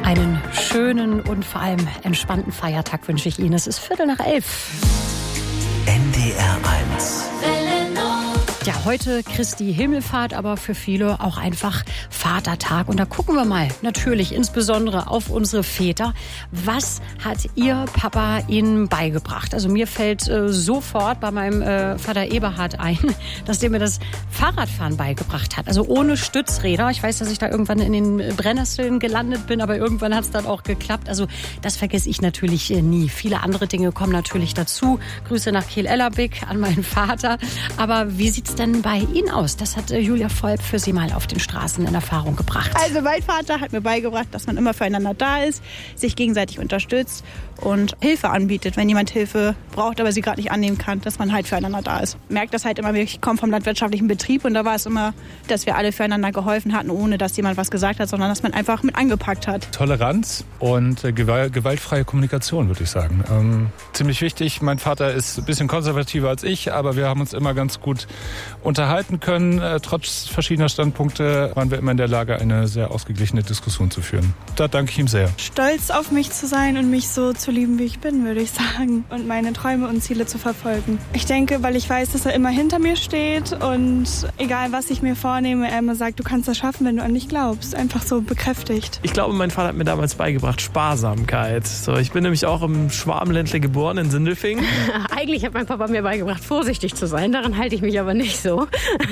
Einen schönen und vor allem entspannten Feiertag wünsche ich Ihnen. Es ist 11:15. NDR 1. Ja, heute Christi Himmelfahrt, aber für viele auch einfach Vatertag. Und da gucken wir mal natürlich insbesondere auf unsere Väter. Was hat Ihr Papa Ihnen beigebracht? Also mir fällt sofort bei meinem Vater Eberhard ein, dass der mir das Fahrradfahren beigebracht hat. Also ohne Stützräder. Ich weiß, dass ich da irgendwann in den Brennnesseln gelandet bin, aber irgendwann hat es dann auch geklappt. Also das vergesse ich natürlich nie. Viele andere Dinge kommen natürlich dazu. Grüße nach Kiel-Ellerbeck an meinen Vater. Aber wie sieht's denn bei Ihnen aus? Das hat Julia Volp für Sie mal auf den Straßen in Erfahrung gebracht. Also mein Vater hat mir beigebracht, dass man immer füreinander da ist, sich gegenseitig unterstützt und Hilfe anbietet, wenn jemand Hilfe braucht, aber sie gerade nicht annehmen kann, dass man halt füreinander da ist. Merkt das halt immer, ich komme vom landwirtschaftlichen Betrieb und da war es immer, dass wir alle füreinander geholfen hatten, ohne dass jemand was gesagt hat, sondern dass man einfach mit angepackt hat. Toleranz und gewaltfreie Kommunikation, würde ich sagen. Ziemlich wichtig. Mein Vater ist ein bisschen konservativer als ich, aber wir haben uns immer ganz gut unterhalten können. Trotz verschiedener Standpunkte waren wir immer in der Lage, eine sehr ausgeglichene Diskussion zu führen. Da danke ich ihm sehr. Stolz auf mich zu sein und mich so zu lieben, wie ich bin, würde ich sagen. Und meine Träume und Ziele zu verfolgen. Ich denke, weil ich weiß, dass er immer hinter mir steht und egal, was ich mir vornehme, er immer sagt, du kannst das schaffen, wenn du an dich glaubst. Einfach so bekräftigt. Ich glaube, mein Vater hat mir damals beigebracht, Sparsamkeit. So, ich bin nämlich auch im Schwabenländle geboren, in Sindelfingen. Eigentlich hat mein Papa mir beigebracht, vorsichtig zu sein. Daran halte ich mich aber nicht so.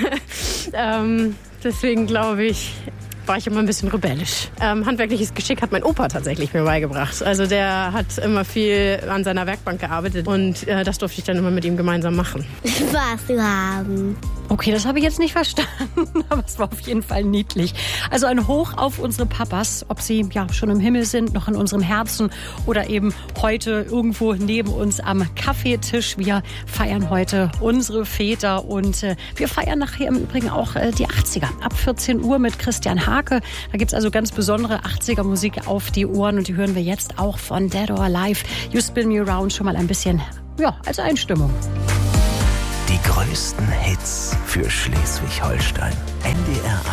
Deswegen glaube ich, war ich immer ein bisschen rebellisch. Handwerkliches Geschick hat mein Opa tatsächlich mir beigebracht. Also der hat immer viel an seiner Werkbank gearbeitet und das durfte ich dann immer mit ihm gemeinsam machen. Spaß zu haben. Okay, das habe ich jetzt nicht verstanden, aber es war auf jeden Fall niedlich. Also ein Hoch auf unsere Papas, ob sie ja schon im Himmel sind, noch in unserem Herzen oder eben heute irgendwo neben uns am Kaffeetisch. Wir feiern heute unsere Väter und wir feiern nachher im Übrigen auch die 80er. Ab 14 Uhr mit Christian Hake. Da gibt's also ganz besondere 80er-Musik auf die Ohren und die hören wir jetzt auch von Dead or Alive. You Spin Me Around schon mal ein bisschen, ja, als Einstimmung. Die größten Hits für Schleswig-Holstein. NDR